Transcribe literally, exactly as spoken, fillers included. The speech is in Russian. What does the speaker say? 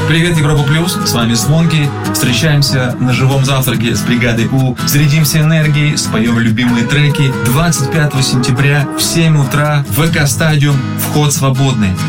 Привет, Европа Плюс, с вами Звонки. Встречаемся на живом завтраке с бригадой У. Зарядимся энергией, споем любимые треки. двадцать пятого сентября в семь утра, ВК Стадиум, вход свободный.